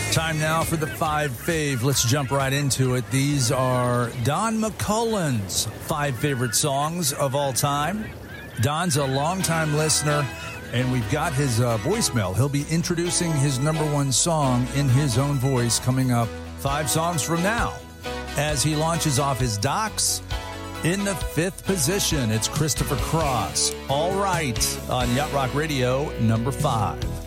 Time now for the 5 fave. Let's jump right into it. These are Don McCullen's 5 favorite songs of all time. Don's a longtime listener, and we've got his voicemail. He'll be introducing his number one song in his own voice coming up 5 songs from now. As he launches off his docs, in the 5th position, it's Christopher Cross. All Right on Yacht Rock Radio, number 5.